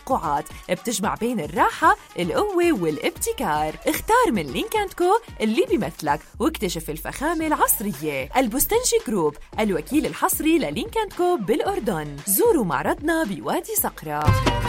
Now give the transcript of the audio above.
توقعات بتجمع بين الراحة، القوة والابتكار. اختار من لينكاندكو اللي بيمثلك واكتشف الفخامة العصرية. البستنجي جروب، الوكيل الحصري للينكاندكو بالأردن. زوروا معرضنا بوادي صقرة.